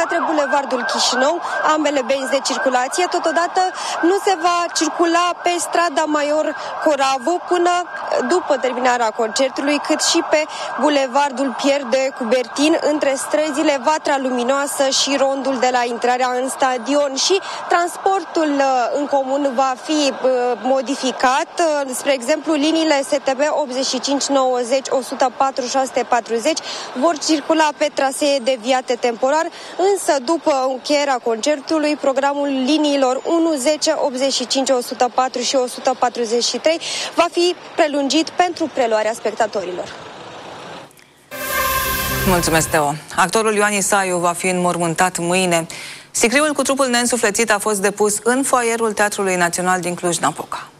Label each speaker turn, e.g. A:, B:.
A: către Bulevardul Chișinău, ambele benzi de circulație. Totodată nu se va circula pe strada Maior Coravu până după terminarea concertului, cât și pe Bulevardul Pierre de Coubertin, între străzile Vatra Luminoasă și rondul de la intrarea în stadion. Și transportul în comun va fi modificat. Spre exemplu, liniile STB 85, 90, 104, 640 vor circula pe trasee deviate temporar, însă după încheierea concertului, programul liniilor 1, 10, 85, 104 și 143 va fi prelungit pentru preluarea spectatorilor.
B: Mulțumesc, Teo. Actorul Ioan Isaiu va fi înmormântat mâine. Sicriul cu trupul neînsuflețit a fost depus în foaierul Teatrului Național din Cluj-Napoca.